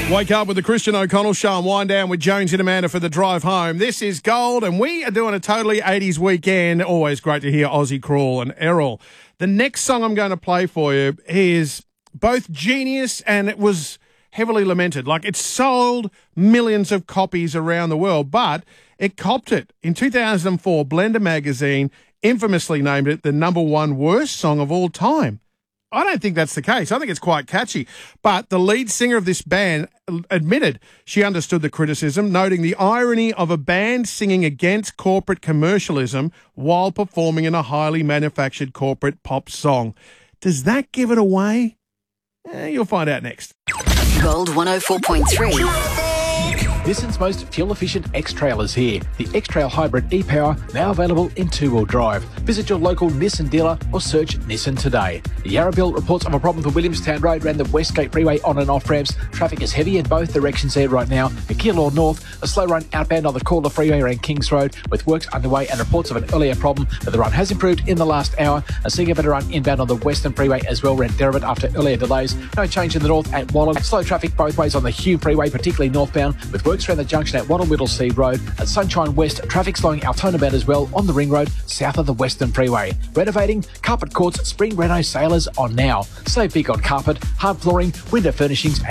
Wake up with the Christian O'Connell Show and wind down with Jones and Amanda for the drive home. This is Gold, and we are doing a totally 80s weekend. Always great to hear Ozzy Crawl and Errol. The next song I'm going to play for you is both genius and it was heavily lamented. Like, it sold millions of copies around the world, but it copped it. In 2004, Blender magazine infamously named it the #1 worst song of all time. I don't think that's the case. I think it's quite catchy. But the lead singer of this band admitted she understood the criticism, noting the irony of a band singing against corporate commercialism while performing in a highly manufactured corporate pop song. Does that give it away? You'll find out next. Gold 104.3. Nissan's most fuel-efficient X-Trail is here. The X-Trail Hybrid e-Power, now available in two-wheel drive. Visit your local Nissan dealer or search Nissan today. The Yarraville reports of a problem for Williamstown Road around the Westgate Freeway on and off ramps. Traffic is heavy in both directions there right now. The Keilor North, a slow run outbound on the Calder Freeway around Kings Road with works underway and reports of an earlier problem, but the run has improved in the last hour. A seeing a better run inbound on the Western Freeway as well around Derrimut after earlier delays. No change in the north at Wallan. Slow traffic both ways on the Hume Freeway, particularly northbound, with works around the junction at Wattle Middlesea Road. At Sunshine West, traffic slowing Altona bound as well on the Ring Road, south of the Western Freeway. Renovating, Carpet Courts Spring Reno sale is on now. Save big on carpet, hard flooring, window furnishings